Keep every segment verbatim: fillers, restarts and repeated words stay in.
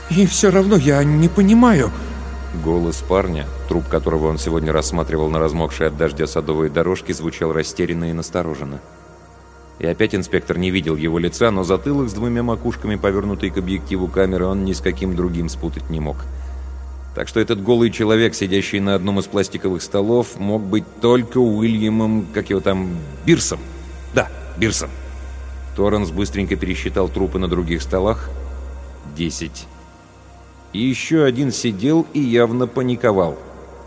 И все равно я не понимаю. Голос парня, труп которого он сегодня рассматривал на размокшей от дождя садовой дорожке, звучал растерянно и настороженно. И опять инспектор не видел его лица, но затылок с двумя макушками, повернутый к объективу камеры, он ни с каким другим спутать не мог. Так что этот голый человек, сидящий на одном из пластиковых столов, мог быть только Уильямом, как его там, Бирсом. Да, Бирсом. Торренс быстренько пересчитал трупы на других столах. Десять. И еще один сидел и явно паниковал.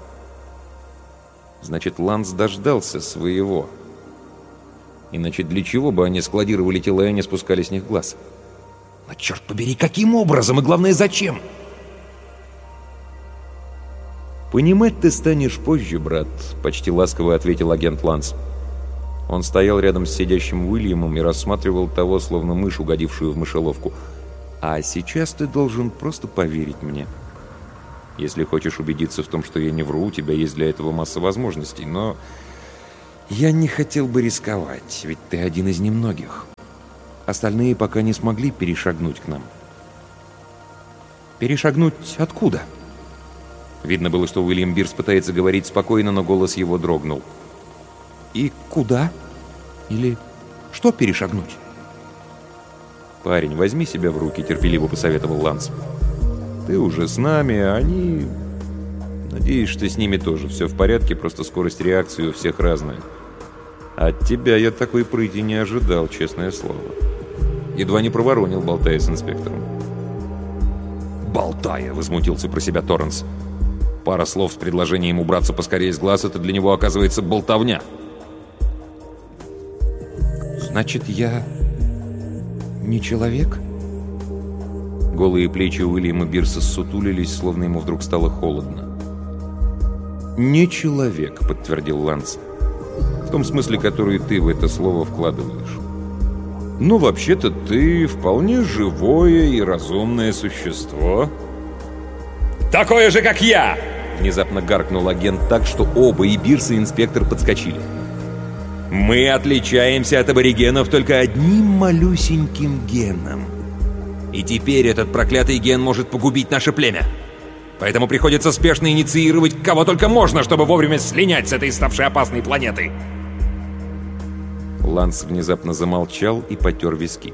Значит, Ланс дождался своего. Иначе для чего бы они складировали тела и не спускали с них глаз? Но черт побери, каким образом и, главное, зачем? «Понимать ты станешь позже, брат», — почти ласково ответил агент Ланс. Он стоял рядом с сидящим Уильямом и рассматривал того, словно мышь, угодившую в мышеловку. «А сейчас ты должен просто поверить мне. Если хочешь убедиться в том, что я не вру, у тебя есть для этого масса возможностей, но я не хотел бы рисковать, ведь ты один из немногих. Остальные пока не смогли перешагнуть к нам». «Перешагнуть откуда?» Видно было, что Уильям Бирс пытается говорить спокойно, но голос его дрогнул. «И куда? Или что перешагнуть?» «Парень, возьми себя в руки», — терпеливо посоветовал Ланс. «Ты уже с нами, а они... Надеюсь, что с ними тоже все в порядке, просто скорость реакции у всех разная. От тебя я такой прыти не ожидал, честное слово. Едва не проворонил, болтая с инспектором». «Болтая!» — возмутился про себя Торренс. Пара слов с предложением убраться поскорее с глаз — это для него, оказывается, болтовня. «Значит, я не человек?» Голые плечи Уильяма Бирса ссутулились, словно ему вдруг стало холодно. «Не человек», — подтвердил Ланс. «В том смысле, который ты в это слово вкладываешь. Но вообще-то ты вполне живое и разумное существо». «Такое же, как я!» — внезапно гаркнул агент так, что оба, и Бирс, и инспектор, подскочили. «Мы отличаемся от аборигенов только одним малюсеньким геном. И теперь этот проклятый ген может погубить наше племя. Поэтому приходится спешно инициировать кого только можно, чтобы вовремя слинять с этой ставшей опасной планеты». Ланс внезапно замолчал и потер виски.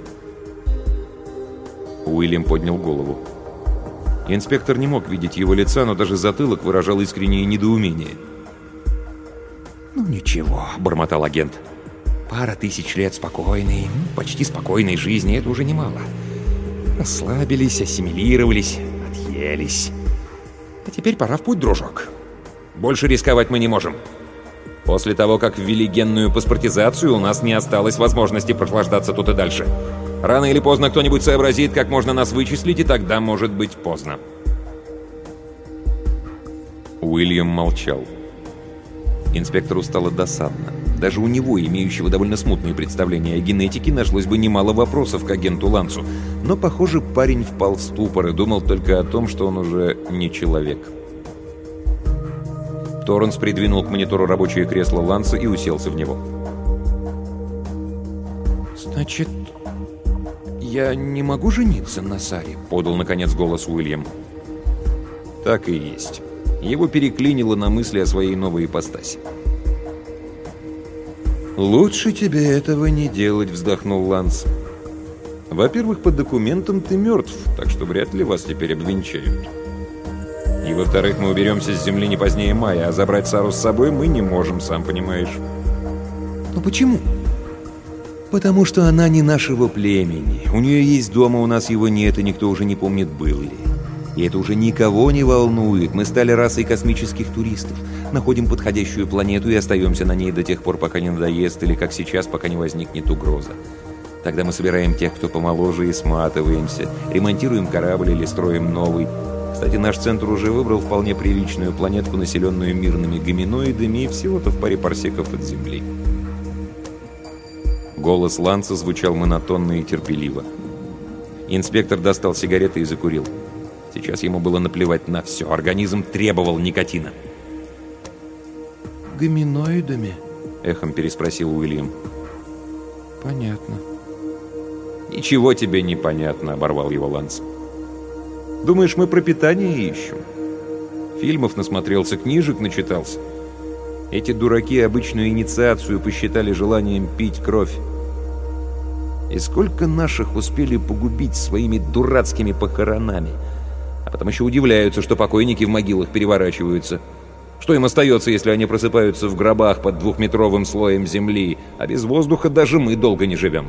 Уильям поднял голову. Инспектор не мог видеть его лица, но даже затылок выражал искреннее недоумение. «Ну ничего», — бормотал агент. «Пара тысяч лет спокойной, почти спокойной жизни — это уже немало. Расслабились, ассимилировались, отъелись. А теперь пора в путь, дружок. Больше рисковать мы не можем. После того, как ввели генную паспортизацию, у нас не осталось возможности прохлаждаться тут и дальше. Рано или поздно кто-нибудь сообразит, как можно нас вычислить, и тогда может быть поздно». Уильям молчал. Инспектору стало досадно. Даже у него, имеющего довольно смутные представления о генетике, нашлось бы немало вопросов к агенту Лансу. Но, похоже, парень впал в ступор и думал только о том, что он уже не человек. Торренс придвинул к монитору рабочее кресло Ланса и уселся в него. «Значит, я не могу жениться на Саре?» — подал, наконец, голос Уильям. «Так и есть». Его переклинило на мысли о своей новой ипостаси. «Лучше тебе этого не делать», — вздохнул Ланс. «Во-первых, по документам ты мертв, так что вряд ли вас теперь обвенчают. И во-вторых, мы уберемся с земли не позднее мая, а забрать Сару с собой мы не можем, сам понимаешь». «Но почему?» «Потому что она не нашего племени. У нее есть дом, а у нас его нет, и никто уже не помнит, был ли. И это уже никого не волнует. Мы стали расой космических туристов. Находим подходящую планету и остаемся на ней до тех пор, пока не надоест, или, как сейчас, пока не возникнет угроза. Тогда мы собираем тех, кто помоложе, и сматываемся. Ремонтируем корабль или строим новый. Кстати, наш центр уже выбрал вполне приличную планетку, населенную мирными гоминоидами, и всего-то в паре парсеков от Земли». Голос Ланса звучал монотонно и терпеливо. Инспектор достал сигареты и закурил. Сейчас ему было наплевать на все. Организм требовал никотина. «Гоминоидами?» — эхом переспросил Уильям. «Понятно». «Ничего тебе не понятно», — оборвал его Ланс. Думаешь, мы пропитание ищем? Фильмов насмотрелся, книжек начитался. Эти дураки обычную инициацию посчитали желанием пить кровь. И сколько наших успели погубить своими дурацкими похоронами. А потом еще удивляются, что покойники в могилах переворачиваются. Что им остается, если они просыпаются в гробах под двухметровым слоем земли, а без воздуха даже мы долго не живем?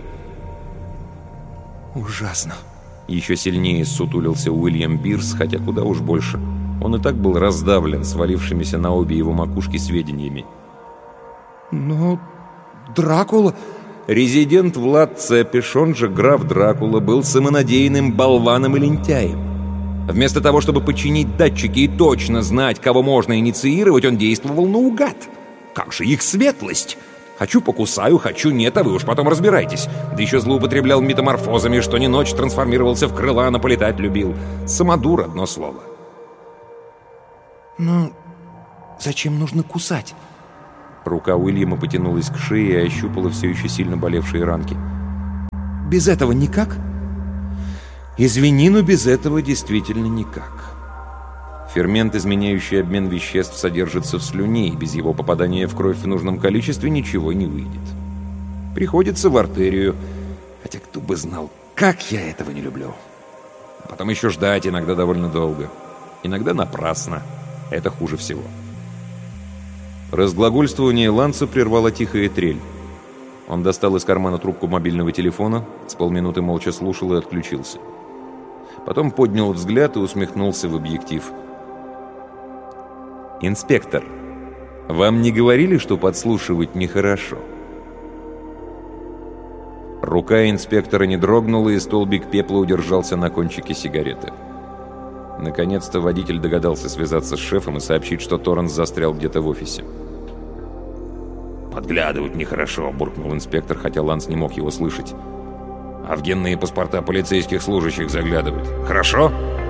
Ужасно. Еще сильнее ссутулился Уильям Бирс, хотя куда уж больше. Он и так был раздавлен свалившимися на обе его макушки сведениями. Но Дракула... Резидент Влад Цепиш, он же граф Дракула, был самонадеянным болваном и лентяем. Вместо того, чтобы подчинить датчики и точно знать, кого можно инициировать, он действовал наугад. Как же их светлость! Хочу покусаю, хочу нет, а вы уж потом разбирайтесь. Да еще злоупотреблял метаморфозами, что ни ночь трансформировался в крыла, но полетать любил. Самодур, одно слово. Но зачем нужно кусать? Рука Уильяма потянулась к шее и ощупала все еще сильно болевшие ранки. Без этого никак? Извини, но без этого действительно никак. Фермент, изменяющий обмен веществ, содержится в слюне, и без его попадания в кровь в нужном количестве ничего не выйдет. Приходится в артерию. Хотя кто бы знал, как я этого не люблю. А потом еще ждать иногда довольно долго. Иногда напрасно. Это хуже всего. Разглагольствование Ланса прервала тихая трель. Он достал из кармана трубку мобильного телефона, с полминуты молча слушал и отключился. Потом поднял взгляд и усмехнулся в объектив. «Инспектор, вам не говорили, что подслушивать нехорошо?» Рука инспектора не дрогнула, и столбик пепла удержался на кончике сигареты. Наконец-то водитель догадался связаться с шефом и сообщить, что Торренс застрял где-то в офисе. «Подглядывать нехорошо», — буркнул инспектор, хотя Ланс не мог его слышать. «А в генные паспорта полицейских служащих заглядывать. Хорошо?»